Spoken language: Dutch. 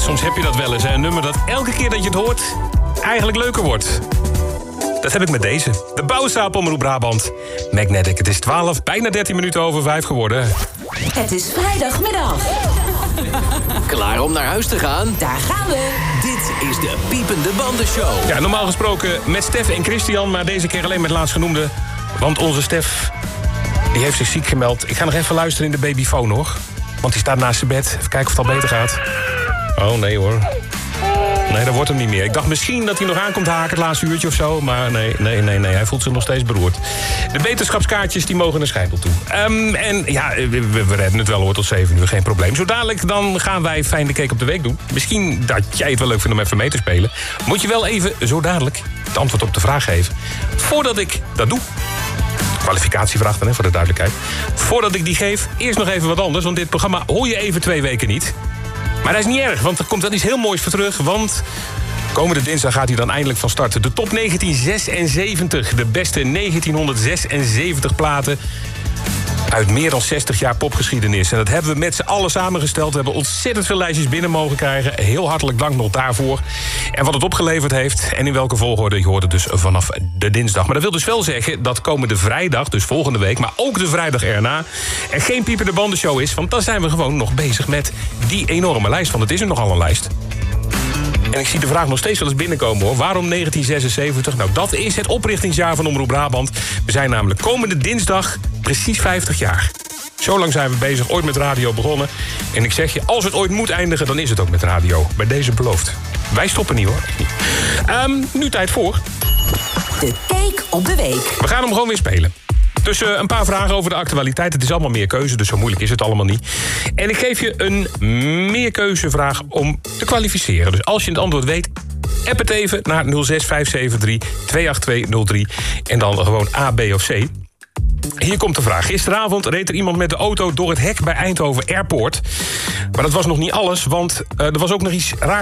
Soms heb je dat wel eens, hè? Een nummer dat elke keer dat je het hoort eigenlijk leuker wordt. Dat heb ik met deze. De bouwstapel Omroep Brabant. Magnetic. Het is 12, bijna 13 minuten over 5 geworden. Het is vrijdagmiddag. Klaar om naar huis te gaan? Daar gaan we. Dit is de Piepende Bandenshow. Ja, normaal gesproken met Stef en Christian, maar deze keer alleen met laatstgenoemde. Want onze Stef, die heeft zich ziek gemeld. Ik ga nog even luisteren in de babyfoon, hoor. Want die staat naast zijn bed. Even kijken of het al beter gaat. Oh, nee hoor. Nee, dat wordt hem niet meer. Ik dacht misschien dat hij nog aankomt haken het laatste uurtje of zo. Maar nee. Hij voelt zich nog steeds beroerd. De beterschapskaartjes die mogen naar Schijndel toe. En ja, we redden het wel hoor tot 7 uur. Geen probleem. Zo dadelijk dan gaan wij Fijn de Cake op de Week doen. Misschien dat jij het wel leuk vindt om even mee te spelen. Moet je wel even zo dadelijk het antwoord op de vraag geven. Voordat ik dat doe. Kwalificatievraag dan, hè, voor de duidelijkheid. Voordat ik die geef, eerst nog even wat anders. Want dit programma hoor je even 2 weken niet. Maar dat is niet erg, want er komt wel iets heel moois voor terug. Want komende dinsdag gaat hij dan eindelijk van start. De top 1976, de beste 1976 platen uit meer dan 60 jaar popgeschiedenis. En dat hebben we met z'n allen samengesteld. We hebben ontzettend veel lijstjes binnen mogen krijgen. Heel hartelijk dank nog daarvoor. En wat het opgeleverd heeft en in welke volgorde, je hoort het dus vanaf de dinsdag. Maar dat wil dus wel zeggen dat komende vrijdag, dus volgende week, maar ook de vrijdag erna, er geen Piepende Bandenshow is. Want dan zijn we gewoon nog bezig met die enorme lijst. Want het is er nogal een lijst. En ik zie de vraag nog steeds wel eens binnenkomen, hoor. Waarom 1976? Nou, dat is het oprichtingsjaar van Omroep Brabant. We zijn namelijk komende dinsdag precies 50 jaar. Zo lang zijn we bezig, ooit met radio begonnen. En ik zeg je, als het ooit moet eindigen, dan is het ook met radio. Bij deze beloofd. Wij stoppen niet, hoor. Nu tijd voor De Cake op de Week. We gaan hem gewoon weer spelen. Dus een paar vragen over de actualiteit. Het is allemaal meer keuze, dus zo moeilijk is het allemaal niet. En ik geef je een meerkeuzevraag om te kwalificeren. Dus als je het antwoord weet, app het even naar 06573 28203. En dan gewoon A, B of C. Hier komt de vraag. Gisteravond reed er iemand met de auto door het hek bij Eindhoven Airport. Maar dat was nog niet alles, want er was ook nog iets raars.